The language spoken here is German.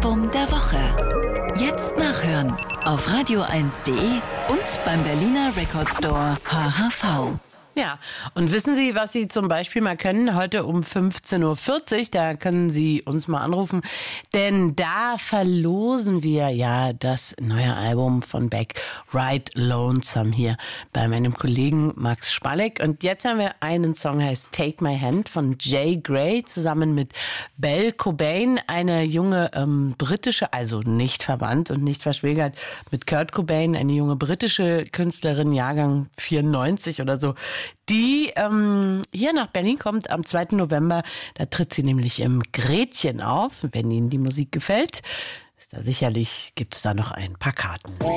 Album der Woche. Jetzt nachhören auf radio1.de und beim Berliner Record Store HHV. Ja, und wissen Sie, was Sie zum Beispiel mal können? Heute um 15.40 Uhr, da können Sie uns mal anrufen, denn da verlosen wir ja das neue Album von Beck, Ride Lonesome, hier bei meinem Kollegen Max Spalleck. Und jetzt haben wir einen Song, heißt Take My Hand von Jay Gray, zusammen mit Belle Cobain, eine junge britische, also nicht verwandt und nicht verschwägert mit Kurt Cobain, eine junge britische Künstlerin, Jahrgang 94 oder so, die hier nach Berlin kommt am 2. November. Da tritt sie nämlich im Gretchen auf. Wenn Ihnen die Musik gefällt, gibt es da noch ein paar Karten.